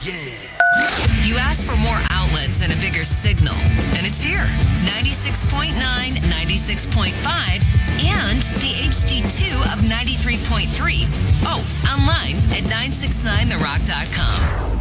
You asked for more outlets and a bigger signal, and it's here. 96.9, 96.5, and the HD2 of 93.3. Oh, online at 969therock.com.